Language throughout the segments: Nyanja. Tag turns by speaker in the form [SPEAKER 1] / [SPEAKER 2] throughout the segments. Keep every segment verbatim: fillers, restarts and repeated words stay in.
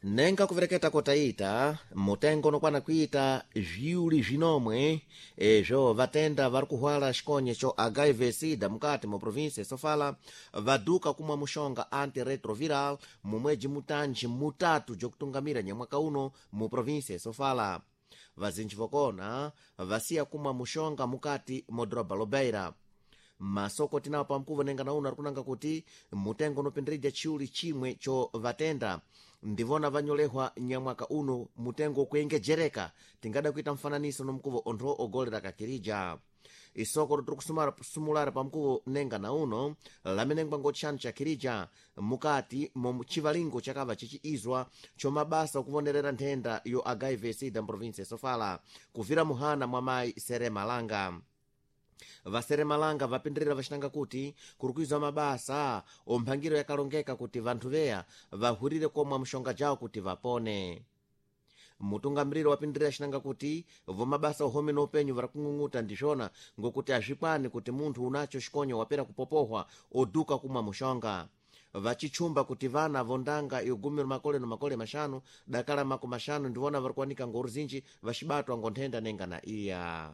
[SPEAKER 1] nenga kuvereketa kotaita mutengo nokwana kuita vyuli vinomwe ejo vatenda vari kuhwala xikonye cho H I V sida mukati mu provinsia Sofala vaduka kumwa mushonga antiretroviral mumweji mutanji mutatu jokutungamira nyamwaka uno mu provinsia Sofala. Vazinji vokona vasiya kumwa mushonga mukati modroba lobeira masoko tinawo pamkuvo nenga nauno arikunanga kuti mutengo unopindiridya chiuli chimwe cho vatenda ndivona vanyolehwa nyamwaka uno mutengo kuengejereka tingada kuita mfananiso nomkuvo ontho ogolera kakirija isoko rotiri kusumulara pamkuvo nenga nauno lamenengwa ngotchanu cha kirija mukati mu chivalingo chakava chichiizwa chomabasa okuvonerera nthenda yo H I V sida mprovinsia Sofala kuvira muhana mwa mayi Seremalanga. Vaseremalanga vapindirira vacitanga kuti kurikuizwa mabasa omphangiro yakalongeka kuti vanthu veya vahurire komwa mshonga jawo kuti vapone. Mutungamiriro wapindirira acitanga kuti vomabasa ohome nopenyu varakung'ung'uta ndixona ngokuti azvikwani kuti munthu unacho xikonyo wapera kupopohwa oduka kumwa mushonga. Vachichumba kuti vana vondanga yogumira makole no makole mashanu dakala mako mashanu ndivona varikuwanika ngoruzinji vacibatwa ngonthenda nenga na iya.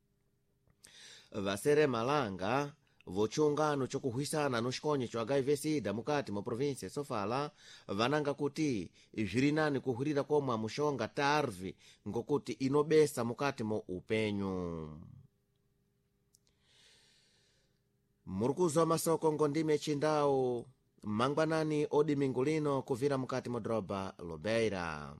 [SPEAKER 1] Vaseremalanga vochungano chokuhwisana no xikonye cho H I V sida mukati mu provinsia Sofala vananga kuti zvirinani kuhurira komwa mushonga tarvi ngokuti inobesa mukati mo upenyu. Murukuzwa masoko ngondime chindawo mangwanani odimingulino kuvira mukati modroba lobeira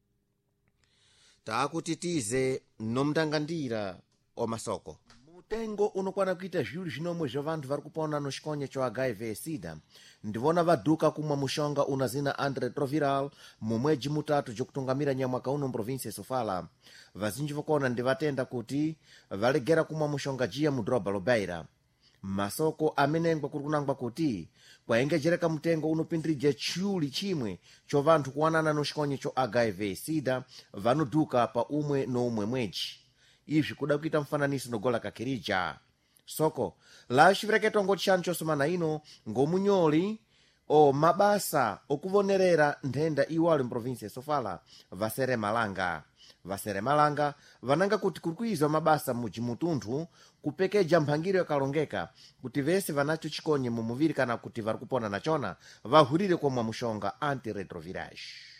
[SPEAKER 1] taakutitize nomndangandira omasoko. Mutengo unokwana kuita vyuli vinomwe vya vanthu vari kupona no xikonye cho H I V sida ndivona vaduka kumwa mushonga una zina antiretroviral mumweji mutatu jokutungamira nyamwaka uno mprovinsia Sofala. Vazinji vokona ndi vatenda kuti valegera kumwa mushonga jiya mu droba lobeira masoko amenengwa kuri kunangwa kuti kwaengejereka mutengo unopindiridya chiuli chimwe cho vanthu kuwanana no xikonye cho H I V sida vanoduka pa umwe no umwe mweji. Izvi kuda kuita mfananiso nogola kakirija soko la xivereketo ngotxanu chosomana ino ngomunyoli o mabasa okuvonerera nthenda iwali mprovinsia Sofala Vaseremalanga. Vaseremalanga vananga kuti kurikuizwa mabasa muji mutunthu kupekeja mphangiro yakalongeka kuti vese vanacho chikonye mumuviri kana kuti vari kupona nachona vahurire komwa mushonga antiretroviral.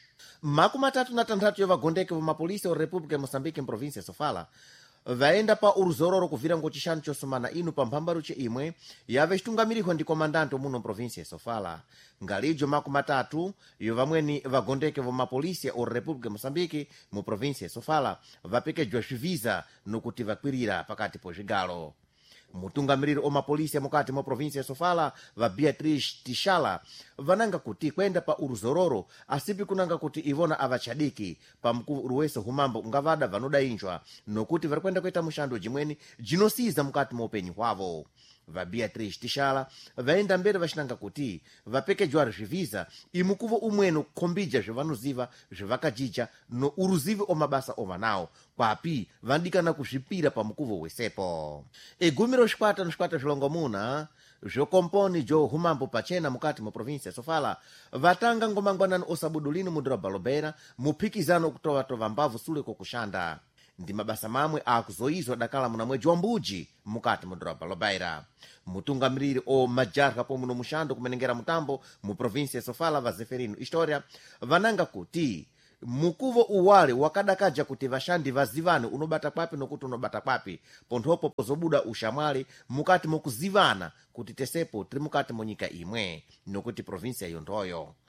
[SPEAKER 1] Makumi atatu na tanthatu yovagondeke vomapolisi o República ya Moçambique mprovinsia Sofala vaenda pa uruzororo kuvira ngocixanu chosomana inu pa mphambaro imwe yave citungamirihwa ndi komandante muno mprovinsia Sofala. Ngalijo makumi atatu yo vamweni vagondeke vomapolisi o República ya Moçambique mu provinsia Sofala vapekejwa xiviza nokuti vakwirira pakati po xigalo. Mutungamiriro omapolisi mukati mo provinsia Sofala va Beatriz Tishala vananga kuti kwenda pa uruzororo asipi kunanga kuti ivona avachadiki pa mkuru wese humambo ngavada vanodainjwa nokuti vari kwenda kuita mushando jimweni jinosiza mukati mo upenyu hwavo. Va Beatriz Tishala vaenda mbere vacinanga kuti vapekejwa zviviza imukuvo umweno kukhombija zvevanoziva zvevakajija no uruzivi omabasa omanawo kwapi vandikana kuzvipira pa mukuvo wesepo. Egumiro xikwata no xikwata xilongomuna zvokomponi jo humambo pachena mukati mu provinsia Sofala vatanga ngomangwanani osabudulino mu droba lobeira muphikizano kutovatova mbavu sule kokuxanda ndi mabasa mamwe akuzoizwa dakala muna mweji wa mbuji mukati mu droba lobeira. Mutungamiriri o majarha po muno mushando kumenengera mutambo mu provinsia Sofala va Zeferino Historia vananga kuti mukuvo uwale wakadakaja kuti vashandi vazivane unobata kwapi nokuti unobata kwapi ponthopo pozobuda ushamwali mukati mokuzivana kuti tesepo tiri mukati monyika imwe nokuti provinsia yondoyo.